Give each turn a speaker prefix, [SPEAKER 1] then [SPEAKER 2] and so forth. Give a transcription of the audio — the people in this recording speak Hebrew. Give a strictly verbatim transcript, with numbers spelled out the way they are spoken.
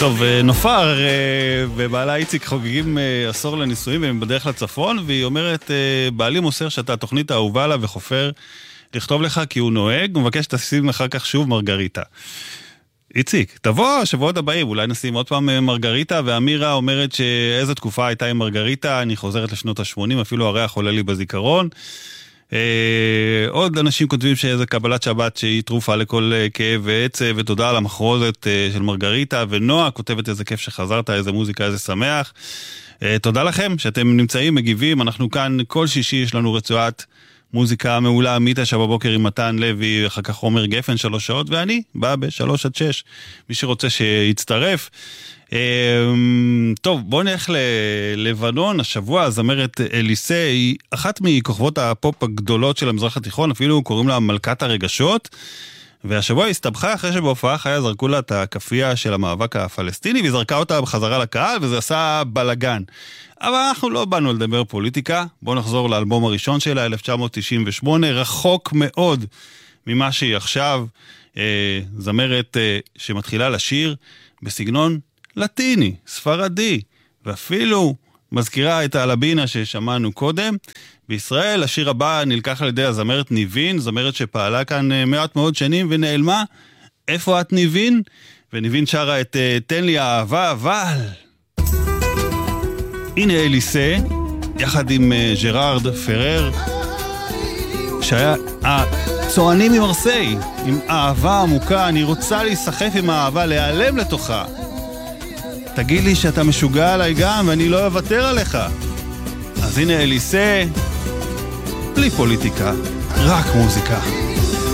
[SPEAKER 1] טוב, נופר ובעלה איציק חוגגים עשור לנישואים והם בדרך לצפון, והיא אומרת, בעלי מוסר שאתה התוכנית האהובה לה וחופר לכתוב לך כי הוא נוהג, ומבקש שתשים אחר כך שוב מרגריטה. איציק, תבוא השבועות הבאים, אולי נשים עוד פעם מרגריטה, ואמירה אומרת שאיזו תקופה הייתה עם מרגריטה, אני חוזרת לשנות ה-שמונים, אפילו הריח עולה לי בזיכרון. אה, עוד אנשים כותבים שאיזה קבלת שבת שהיא תרופה לכל כאב ועצב, ותודה על המחרוזת אה, של מרגריטה, ונועה כותבת איזה כיף שחזרת, איזה מוזיקה, איזה שמח. אה, תודה לכם שאתם נמצאים, מגיבים, אנחנו כאן כל שישי, יש לנו רצועת מוזיקה מעולה, מתשע בבוקר עם מתן לוי, אחר כך עומר גפן שלוש שעות, ואני בא בשלוש עד שש, מי שרוצה שיצטרף. טוב, בואו נלך ללבנון. השבוע הזמרת אליסה היא אחת מכוכבות הפופ הגדולות של המזרח התיכון, אפילו קוראים לה מלכת הרגשות, והשבוע היא הסתבכה אחרי שבהופעה חיה זרקו לה את הכפייה של המאבק הפלסטיני, והיא זרקה אותה בחזרה לקהל, וזה עשה בלגן. אבל אנחנו לא באנו לדבר פוליטיקה, בואו נחזור לאלבום הראשון שלה, אלף תשע מאות תשעים ושמונה, רחוק מאוד ממה שהיא עכשיו, אה, זמרת אה, שמתחילה לשיר בסגנון לטיני, ספרדי, ואפילו מזכירה את הלבינה ששמענו קודם. בישראל השיר הבא נלקח על ידי הזמרת ניבין, זמרת שפעלה כאן אה, מעט מאוד שנים ונעלמה. איפה את ניבין? וניבין שרה את אה, תן לי אהבה, אבל... הנה אליסה, יחד עם ג'רארד פרר, שהיה הצוענים ממרסיי, עם אהבה עמוקה, אני רוצה להיסחף עם האהבה, להיעלם לתוכה. תגיד לי שאתה משוגע עליי גם, ואני לא אוותר עליך. אז הנה אליסה, בלי פוליטיקה, רק מוזיקה.